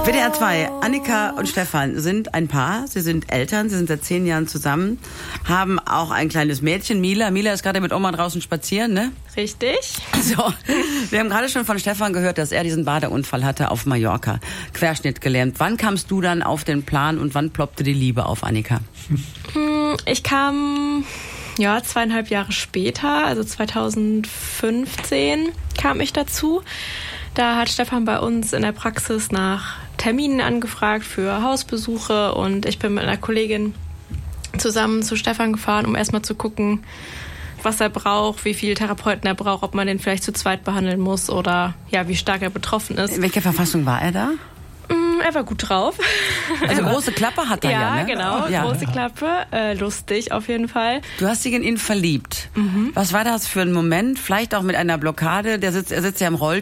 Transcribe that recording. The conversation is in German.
WDR 2, Annika und Stefan sind ein Paar. Sie sind Eltern, sie sind seit 10 Jahren zusammen, haben auch ein kleines Mädchen, Mila. Mila ist gerade mit Oma draußen spazieren, ne? Richtig. So, wir haben gerade schon von Stefan gehört, dass er diesen Badeunfall hatte auf Mallorca. Querschnitt gelähmt. Wann kamst du dann auf den Plan und wann ploppte die Liebe auf, Annika? Ich kam 2,5 Jahre später, also 2015 kam ich dazu. Da hat Stefan bei uns in der Praxis nach Terminen angefragt für Hausbesuche und ich bin mit einer Kollegin zusammen zu Stefan gefahren, um erstmal zu gucken, was er braucht, wie viele Therapeuten er braucht, ob man den vielleicht zu zweit behandeln muss oder wie stark er betroffen ist. In welcher Verfassung war er da? Er war gut drauf. Also große Klappe hat er ja, ne? Genau, große Klappe. Lustig auf jeden Fall. Du hast dich in ihn verliebt. Was war das für ein Moment? Vielleicht auch mit einer Blockade. Er sitzt ja im Rollstuhl.